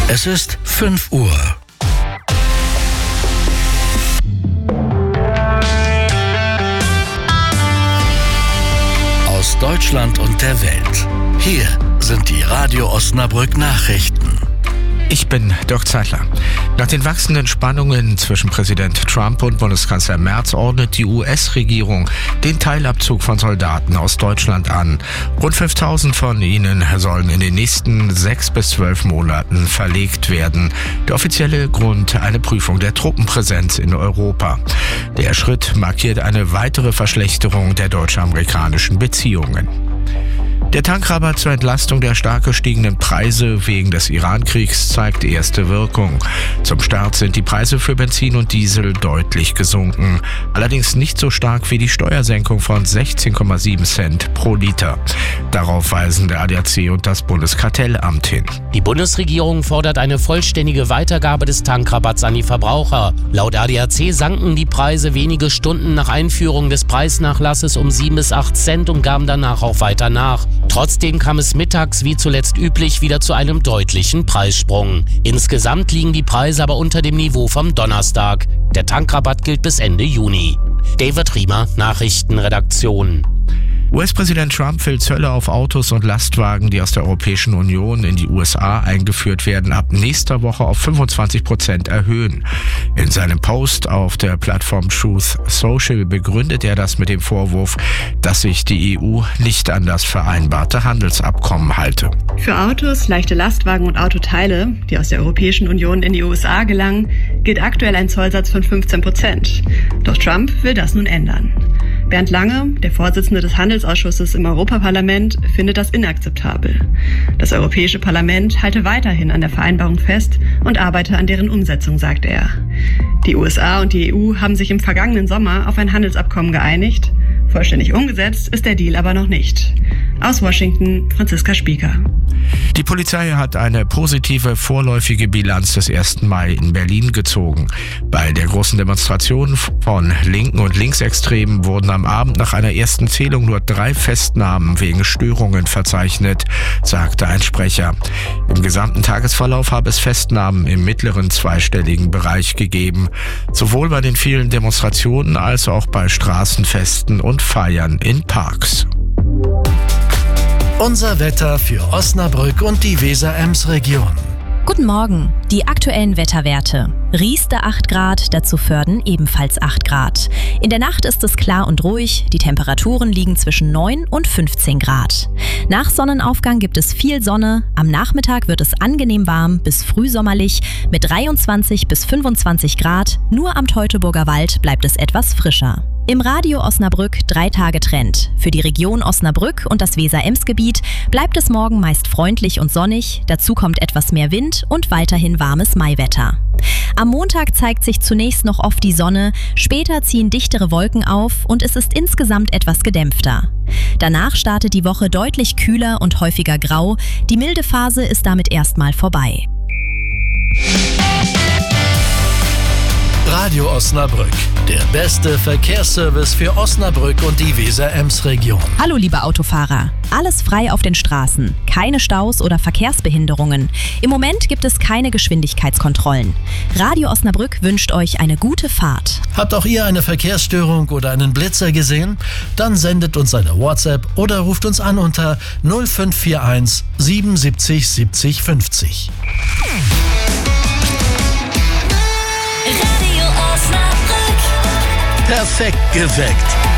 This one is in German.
Es ist 5 Uhr. Aus Deutschland und der Welt. Hier sind die Radio Osnabrück Nachrichten. Ich bin Dirk Zeitler. Nach den wachsenden Spannungen zwischen Präsident Trump und Bundeskanzler Merz ordnet die US-Regierung den Teilabzug von Soldaten aus Deutschland an. Rund 5.000 von ihnen sollen in den nächsten 6 bis 12 Monaten verlegt werden. Der offizielle Grund: eine Prüfung der Truppenpräsenz in Europa. Der Schritt markiert eine weitere Verschlechterung der deutsch-amerikanischen Beziehungen. Der Tankrabatt zur Entlastung der stark gestiegenen Preise wegen des Iran-Kriegs zeigt erste Wirkung. Zum Start sind die Preise für Benzin und Diesel deutlich gesunken. Allerdings nicht so stark wie die Steuersenkung von 16,7 Cent pro Liter. Darauf weisen der ADAC und das Bundeskartellamt hin. Die Bundesregierung fordert eine vollständige Weitergabe des Tankrabatts an die Verbraucher. Laut ADAC sanken die Preise wenige Stunden nach Einführung des Preisnachlasses um 7 bis 8 Cent und gaben danach auch weiter nach. Trotzdem kam es mittags, wie zuletzt üblich, wieder zu einem deutlichen Preissprung. Insgesamt liegen die Preise aber unter dem Niveau vom Donnerstag. Der Tankrabatt gilt bis Ende Juni. David Riemer, Nachrichtenredaktion. US-Präsident Trump will Zölle auf Autos und Lastwagen, die aus der Europäischen Union in die USA eingeführt werden, ab nächster Woche auf 25% erhöhen. In seinem Post auf der Plattform Truth Social begründet er das mit dem Vorwurf, dass sich die EU nicht an das vereinbarte Handelsabkommen halte. Für Autos, leichte Lastwagen und Autoteile, die aus der Europäischen Union in die USA gelangen, gilt aktuell ein Zollsatz von 15%. Doch Trump will das nun ändern. Bernd Lange, der Vorsitzende des Handelsausschusses im Europaparlament, findet das inakzeptabel. Das Europäische Parlament halte weiterhin an der Vereinbarung fest und arbeite an deren Umsetzung, sagt er. Die USA und die EU haben sich im vergangenen Sommer auf ein Handelsabkommen geeinigt. Vollständig umgesetzt ist der Deal aber noch nicht. Aus Washington, Franziska Spieker. Die Polizei hat eine positive vorläufige Bilanz des 1. Mai in Berlin gezogen. Bei der großen Demonstration von Linken und Linksextremen wurden am Abend nach einer ersten Zählung nur 3 Festnahmen wegen Störungen verzeichnet, sagte ein Sprecher. Im gesamten Tagesverlauf habe es Festnahmen im mittleren zweistelligen Bereich gegeben, sowohl bei den vielen Demonstrationen als auch bei Straßenfesten und Feiern in Parks. Unser Wetter für Osnabrück und die Weser-Ems-Region. Guten Morgen. Die aktuellen Wetterwerte. Rieste 8 Grad, dazu Vörden ebenfalls 8 Grad. In der Nacht ist es klar und ruhig, die Temperaturen liegen zwischen 9 und 15 Grad. Nach Sonnenaufgang gibt es viel Sonne, am Nachmittag wird es angenehm warm bis frühsommerlich mit 23 bis 25 Grad, nur am Teutoburger Wald bleibt es etwas frischer. Im Radio Osnabrück 3 Tage Trend. Für die Region Osnabrück und das Weser-Ems-Gebiet bleibt es morgen meist freundlich und sonnig, dazu kommt etwas mehr Wind und weiterhin warmes Maiwetter. Am Montag zeigt sich zunächst noch oft die Sonne, später ziehen dichtere Wolken auf und es ist insgesamt etwas gedämpfter. Danach startet die Woche deutlich kühler und häufiger grau, die milde Phase ist damit erstmal vorbei. Radio Osnabrück, der beste Verkehrsservice für Osnabrück und die Weser-Ems-Region. Hallo liebe Autofahrer, alles frei auf den Straßen, keine Staus oder Verkehrsbehinderungen. Im Moment gibt es keine Geschwindigkeitskontrollen. Radio Osnabrück wünscht euch eine gute Fahrt. Habt auch ihr eine Verkehrsstörung oder einen Blitzer gesehen? Dann sendet uns eine WhatsApp oder ruft uns an unter 0541 77 70 50. Perfekt geweckt.